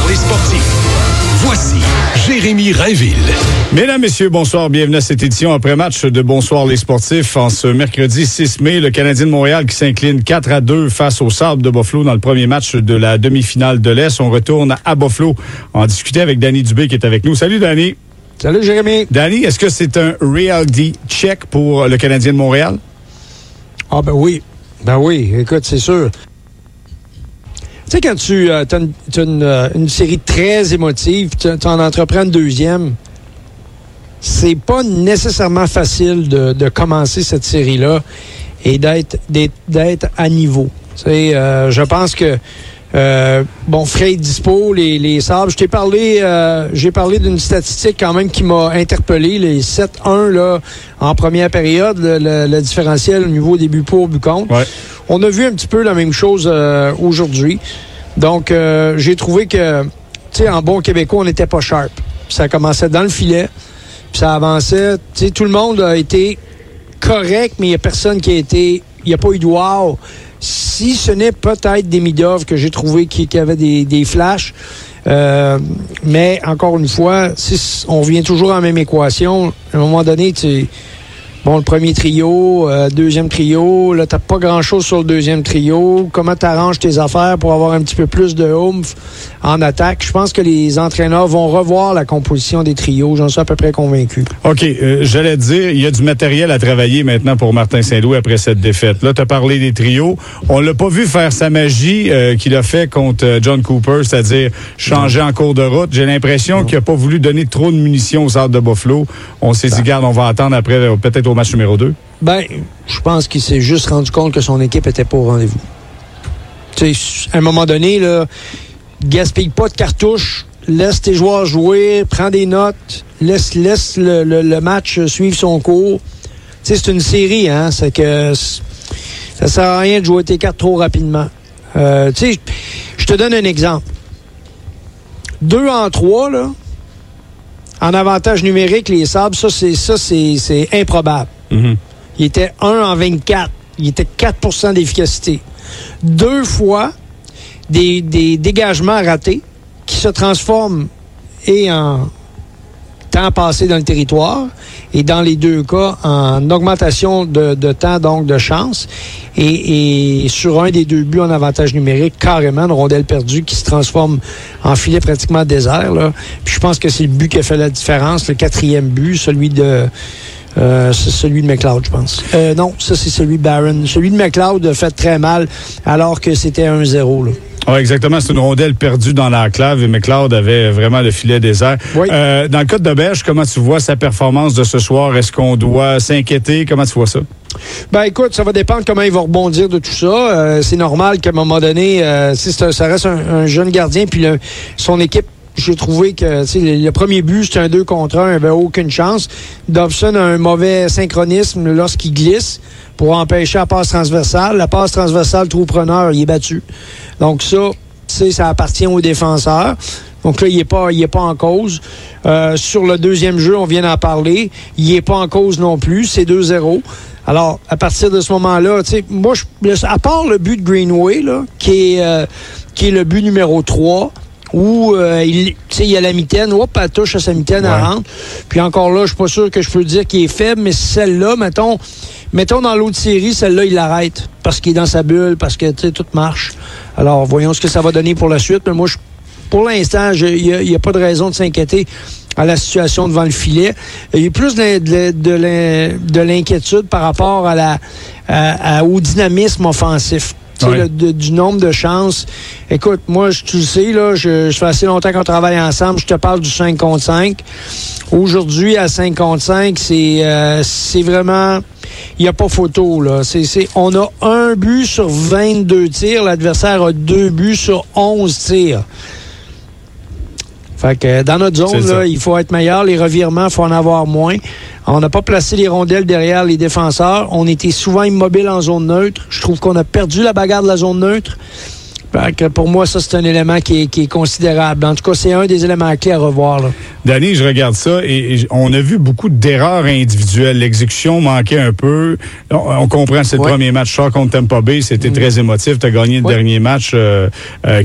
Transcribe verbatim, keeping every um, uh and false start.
les sportifs. Voici Jérémy Rainville. Mesdames, Messieurs, bonsoir. Bienvenue à cette édition après-match de Bonsoir les sportifs. En ce mercredi six mai, le Canadien de Montréal qui s'incline quatre à deux face aux Sabres de Buffalo dans le premier match de la demi-finale de l'Est. On retourne à Buffalo en discuter avec Danny Dubé qui est avec nous. Salut, Danny. Salut, Jérémy. Danny, est-ce que c'est un reality check pour le Canadien de Montréal? Ah ben oui. Ben oui, écoute, c'est sûr. Tu sais, quand tu euh, as une, une, euh, une série très émotive, tu en entreprends une deuxième, c'est pas nécessairement facile de, de commencer cette série-là et d'être, d'être, d'être à niveau. Tu sais, euh, je pense que Euh, bon, frais dispo, les, les Sabres. Je t'ai parlé, euh, j'ai parlé d'une statistique quand même qui m'a interpellé. Les sept un là, en première période, le, le, le différentiel au niveau des buts pour, buts contre. Ouais. On a vu un petit peu la même chose euh, aujourd'hui. Donc, euh, j'ai trouvé que, tu sais, en bon québécois, on n'était pas sharp. Puis ça commençait dans le filet, puis ça avançait. Tu sais, tout le monde a été correct, mais il n'y a personne qui a été... Il n'y a pas eu de wow. Si ce n'est peut-être des Midov que j'ai trouvé qui, qui avaient des, des flashs. Euh, mais encore une fois, si on revient toujours à la même équation, à un moment donné, tu bon, le premier trio, euh, deuxième trio, là, t'as pas grand-chose sur le deuxième trio. Comment t'arranges tes affaires pour avoir un petit peu plus de oomph en attaque? Je pense que les entraîneurs vont revoir la composition des trios. J'en suis à peu près convaincu. OK. Euh, j'allais te dire, il y a du matériel à travailler maintenant pour Martin Saint-Louis après cette défaite. Là, tu as parlé des trios. On l'a pas vu faire sa magie euh, qu'il a fait contre John Cooper, c'est-à-dire changer non. en cours de route. J'ai l'impression non. qu'il a pas voulu donner trop de munitions aux Sabres de Buffalo. On s'est dit, garde, on va attendre après, peut-être au match numéro deux. Ben, je pense qu'il s'est juste rendu compte que son équipe était pas au rendez-vous. Tu sais, à un moment donné, là, gaspille pas de cartouches, laisse tes joueurs jouer, prends des notes, laisse, laisse le, le, le match suivre son cours. Tu sais, c'est une série, hein, c'est que ça sert à rien de jouer tes cartes trop rapidement. Euh, tu sais, je te donne un exemple. Deux en trois, là, en avantage numérique, les Sabres, ça, c'est, ça, c'est, c'est improbable. Mm-hmm. Il était un en vingt-quatre. Il était quatre pour cent d'efficacité. Deux fois, des, des dégagements ratés qui se transforment et en temps passé dans le territoire et dans les deux cas, en augmentation de, de temps, donc de chance. Et, et sur un des deux buts en avantage numérique, carrément, une rondelle perdue qui se transforme en filet pratiquement désert. Là. Puis je pense que c'est le but qui a fait la différence, le quatrième but, celui de... Euh, c'est celui de McLeod, je pense. Euh, non, ça, c'est celui de Barron. Celui de McLeod a fait très mal alors que c'était un zéro. Là. Oui, exactement. C'est une rondelle perdue dans l'enclave et McLeod avait vraiment le filet désert. Oui. Euh, dans le cas de Berge, comment tu vois sa performance de ce soir? Est-ce qu'on doit s'inquiéter? Comment tu vois ça? Ben écoute, ça va dépendre comment il va rebondir de tout ça. Euh, c'est normal qu'à un moment donné, euh, si c'est un, ça reste un, un jeune gardien, puis le, son équipe, j'ai trouvé que le, le premier but, c'était un deux contre un, il n'avait aucune chance. Dobson a un mauvais synchronisme lorsqu'il glisse pour empêcher la passe transversale. La passe transversale, trou preneur, il est battu. Donc ça, ça appartient aux défenseurs. Donc là, il n'est pas, il est pas en cause. Euh, sur le deuxième jeu, on vient d'en parler. Il n'est pas en cause non plus. C'est deux zéro. Alors, à partir de ce moment-là, tu sais, moi, je, à part le but de Greenway, là, qui est, euh, qui est le but numéro trois, où euh, il, il y a la mitaine, hop, elle touche à sa mitaine, ouais. Elle rentre. Puis encore là, je suis pas sûr que je peux dire qu'il est faible, mais celle-là, mettons, mettons dans l'autre série, celle-là, il l'arrête parce qu'il est dans sa bulle, parce que tout marche. Alors, voyons ce que ça va donner pour la suite. Mais moi, je, pour l'instant, il n'y a, a pas de raison de s'inquiéter à la situation devant le filet. Il y a plus de, de, de, de l'inquiétude par rapport à la, à, à, au dynamisme offensif. Oui. Le, de, du nombre de chances. Écoute, moi, je, tu le sais, là, je, je fais assez longtemps qu'on travaille ensemble. Je te parle du cinq contre cinq. Aujourd'hui, à cinq contre cinq, c'est, euh, c'est vraiment... Il n'y a pas photo, là. C'est, c'est, on a un but sur vingt-deux tirs. L'adversaire a deux buts sur onze tirs. Fait que dans notre zone, là, il faut être meilleur. Les revirements, il faut en avoir moins. On n'a pas placé les rondelles derrière les défenseurs. On était souvent immobile en zone neutre. Je trouve qu'on a perdu la bagarre de la zone neutre. Fait que pour moi, ça, c'est un élément qui est, qui est considérable. En tout cas, c'est un des éléments clés à revoir. Là. Danny, je regarde ça et, et on a vu beaucoup d'erreurs individuelles. L'exécution manquait un peu. On, on comprend, c'est le ouais. premier match ça contre Tampa Bay. C'était mmh. très émotif. Tu as gagné le ouais. dernier match. Euh, euh,